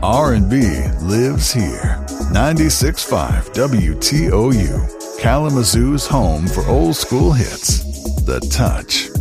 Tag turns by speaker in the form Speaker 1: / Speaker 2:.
Speaker 1: R&B lives here. 96.5 WTOU, Kalamazoo's home for old school hits. The Touch.